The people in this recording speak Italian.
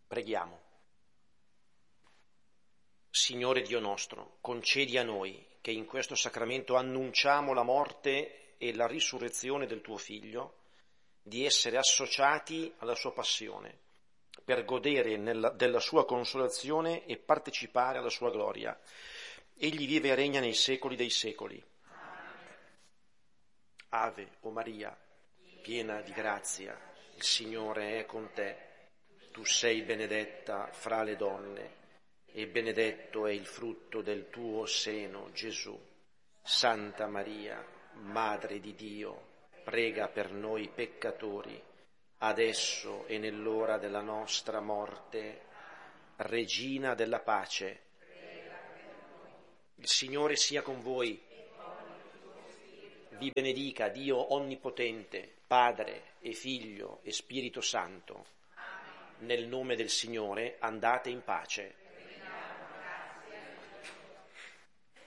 Preghiamo. Signore Dio nostro, concedi a noi, che in questo sacramento annunciamo la morte e la risurrezione del tuo Figlio, di essere associati alla sua passione, per godere della sua consolazione e partecipare alla sua gloria. Egli vive e regna nei secoli dei secoli. Ave, o Maria, piena di grazia, il Signore è con te. Tu sei benedetta fra le donne, e benedetto è il frutto del tuo seno, Gesù. Santa Maria, Madre di Dio, prega per noi peccatori, adesso e nell'ora della nostra morte. Regina della pace. Il Signore sia con voi. Vi benedica Dio Onnipotente, Padre e Figlio e Spirito Santo. Nel nome del Signore andate in pace.